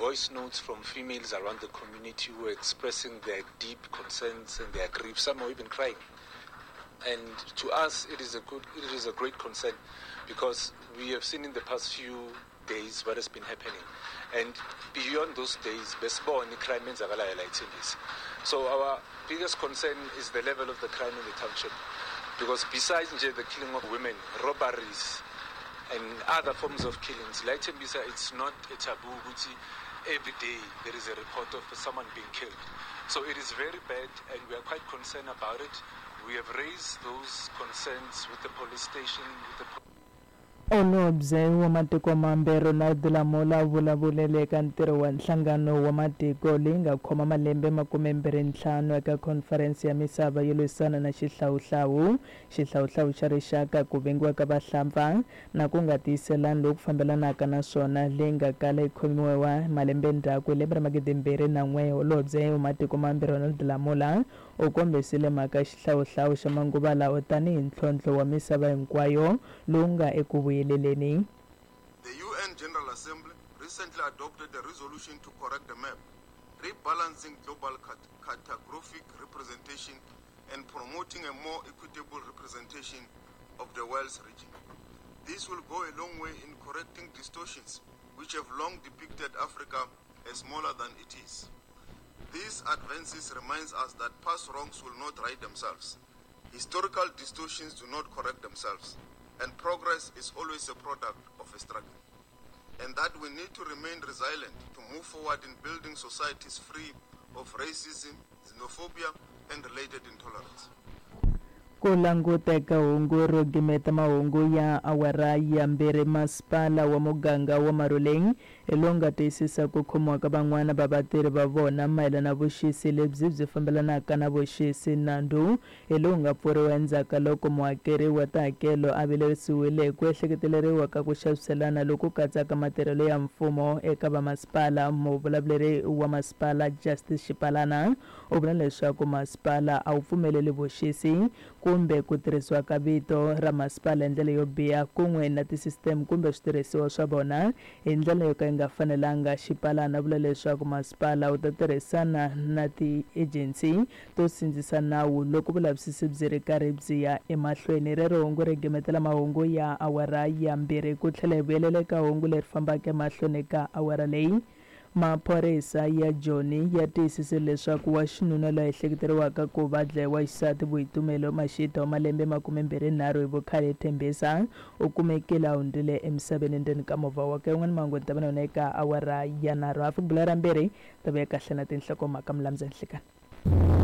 voice notes from females around the community who were expressing their deep concerns and their grief. Some are even crying. And to us, it is a great concern, because we have seen in the past few days what has been happening. And beyond those days, crime in this. So our biggest concern is the level of the crime in the township. Because besides the killing of women, robberies, and other forms of killings, it's not a taboo. Every day there is a report of someone being killed. So it is very bad, and we are quite concerned about it. We have raised those concerns with the police station, with the Holobye wa matiko mambe Ronald Lamola vulavulele eka ntirho wa nhlangano wa matiko leyi nga khoma malembe 25 eka conference ya misava yo lwisana na xihlawuhlawu xa rixaka ku vengiwa ka vahlampfa na ku nga tiyiselani loku fambelanaka na swona leyi nga kala ikhomiwa malembe ndzhaku lembe ra 2021. Holobye wa matiko mambe Ronald Lamola u kombisile mhaka xihlawuhlawu xa manguva lawa tanihi ntlhontlho wa misava hinkwayo lowu nga eku The UN General Assembly recently adopted a resolution to correct the map, rebalancing global cartographic representation and promoting a more equitable representation of the world's region. This will go a long way in correcting distortions which have long depicted Africa as smaller than it is. These advances remind us that past wrongs will not right themselves. Historical distortions do not correct themselves. And progress is always a product of a struggle. And that we need to remain resilient to move forward in building societies free of racism, xenophobia, and related intolerance. Ku languteka hungu ro gimeta mahungu ya awara ya mbirhi masipala wa muganga wa Maruleng elonga tiyisisa ku khomiwa ka van'wana va vatirhi va vona mayelana na vuxisi lebyi byi fambelanaka na vuxisi nandu lowu nga pfuriwa endzhaku loko muhakeri wa tihakelo a vilerisiwile ku ehleketeleriwa ka ku xaviselana loku katsaka matirhelo ya mfumo eka vamasipala. Muvulavuleri wa masipala Justice Xipalana u vula leswaku masipala a wu pfumeleli vuxisi kumbe ku tirhisiwa ka vito ra masipala hi ndlela yo biha kun'we na tisystem kumbe switirhisiwa swa vona hi ndlela yo ka yi nga fanelanga. Xipalana vula leswaku masipala wu ta tirhisana na ti-agency to sindzisa nawu loko vulavisisi byi ri karhi byi ya emahlweni. Rero hungu ri gimetela mahungu ya awara ya mbirhi ku tlhela hi vuyelele ka hungu leri fambaka emahlweni ka awara leyi. Maphorisa ya Joni ya tiyisise leswaku wa xinuna la ehleketeriwaka ku va dlayiwa xisati Vuyitumelo Mashita wa malembe 23 hi vukhale Thembisa u kumekile a hundzile emisaveni endzeni ka movha wake. Yin'wana mahungu ta vona eka awara ya 3 hafu bula ra mbirhi ta vuya kahle na tinhlokomhaka Mlamzi Nhlikani.